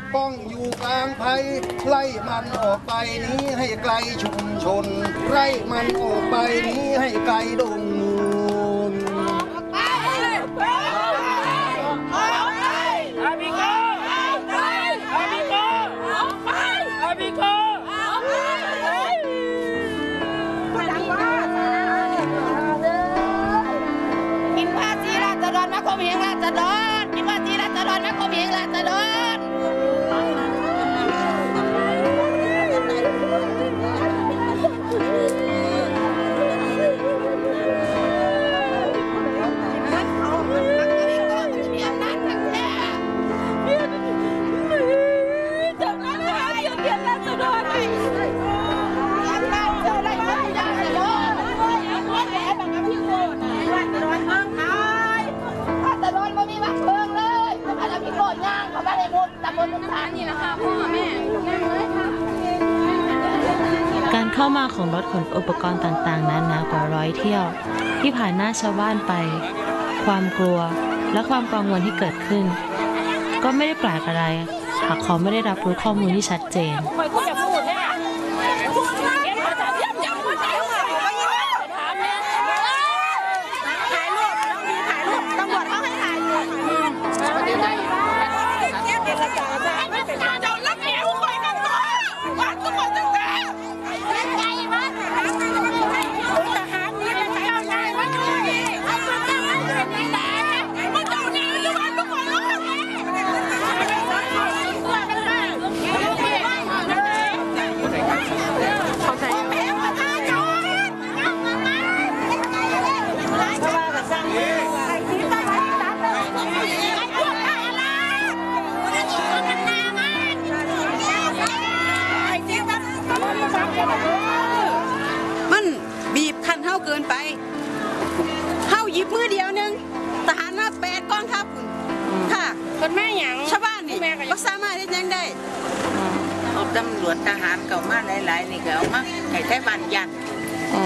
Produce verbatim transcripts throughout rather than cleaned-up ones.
ป้องอยู่กลางภัยไล่มันออกไปนี้ให้ไกลชุมชนไล่มันออกไปนี้ให้ไกลดงมูลอาบิโกอาบิโกอาบิโกกินภาษีราษฎรมาข่มเหงราษฎรกินภาษีราษฎรมาข่มเหงราษฎรการเข้ามาของรถขนอุปกรณ์ต่างๆนั้นนากว่าร้อยเที่ยวที่ผ่านหน้าชาวบ้านไปความกลัวและความกังวลที่เกิดขึ้นก็ไม่ได้แปลกอะไรหากเขาไม่ได้รับรู้ข้อมูลที่ชัดเจนมันบีบคันเท่าเกินไปเท่าหยิบมือเดียวนึงทหารมาแปดกองทัพค่ะคนแม่หยังชาวบ้านนี่ก็สามารถที่ยังได้เอาตำรวจทหารเก่ามาหลายๆนี่ก็เอามาให้แท้บ้านยันอ๋อ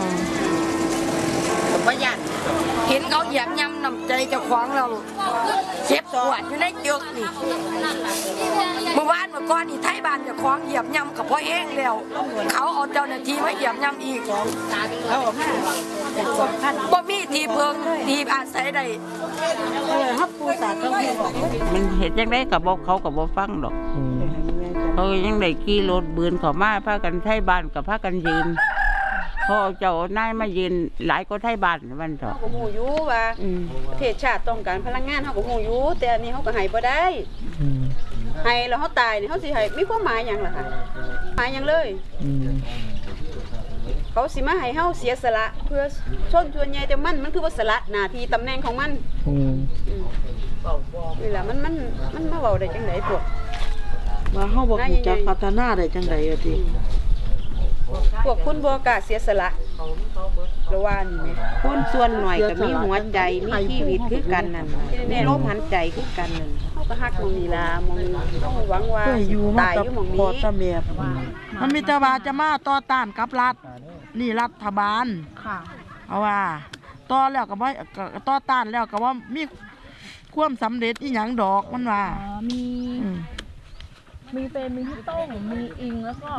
ผมว่ายันเห็นเขาเหยียบย่ำน้ำใจเจ้าของเราเจ็บปวดอยู่ในจุกนี่เมื่อวานเมื่อก่อนนี่ไทยบ้านเจ้าของเหยียบย่ำกับพ่อแห้งแล้วเขาเอาเจ้าหน้าที่มาเหยียบย่ำอีกบ่มีที่เพิงที่อาศัยใดมันเห็นยังได้กับบอกเขากับบอกฟังหรอกเขายังได้ขี่รถบืนเขามาพากันไทยบ้านกับพากันยืนเขาเจ้านายมายืนหลายก็ไทยบ้านมันเถอะเขาก็หูอยู่ว่าประเทศชาติต้องการพลังงานเขาก็หูอยู่แต่อันนี้เขาก็ให้บ่ได้ให้แล้วเขาตายเนี่ยเขาสิให้มีความหมายอย่างล่ะค่ะหมายอย่างเลยเขาสิมาให้เขาเสียสละเพื่อชนชวนใหญ่แต่มันมันคือว่าสละหน้าที่ตำแหน่งของมันนี่แหละมันมันมันมาเว้าได้จังไดพวกมาเฮาบ่รู้จักพัฒนาได้จังไดอะติพวกคุณบ่กล้าเสียสละระว่านี่แม่คนส่วนหน่อยก็มีหัวใจมีชีวิตคือกันนั่นมีลมหายใจคือกันนั่นเฮาก็ฮักมองนี่ล่ะมองต้องหวังว่าตายอยู่หม่องนี้มันมีแต่ว่าจะมาต่อต้านกับรัฐนี่รัฐบาลค่ะเพราะว่าต่อแล้วก็บ่ต่อต้านแล้วก็ว่ามีความสำเร็จอีหยังดอกมันว่าอ๋อมีมีเป็นมีที่ต้งมีอิงแล้วก็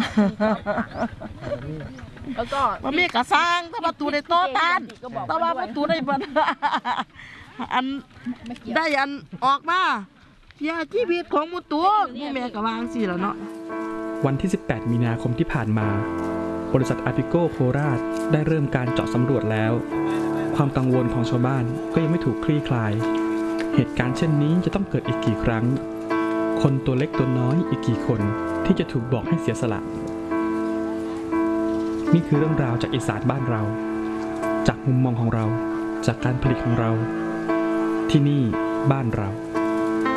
แล้วก็มันมีกระซังถ้าประตูได้ต่อต้านแต่ว่าประตูได้บันอันได้อันออกมาเสียชีวิตของมุตัวมูแม่กะวางสิแล้วเนาะวันที่สิบแปดมีนาคมที่ผ่านมาบริษัทอาปิโกโคราชได้เริ่มการเจาะสำรวจแล้วความกังวลของชาวบ้านก็ยังไม่ถูกคลี่คลายเหตุการณ์เช่นนี้จะต้องเกิดอีกกี่ครั้งคนตัวเล็กตัวน้อยอีกกี่คนที่จะถูกบอกให้เสียสละนี่คือเรื่องราวจากอีสานบ้านเราจากมุมมองของเราจากการผลิตของเราที่นี่บ้านเรา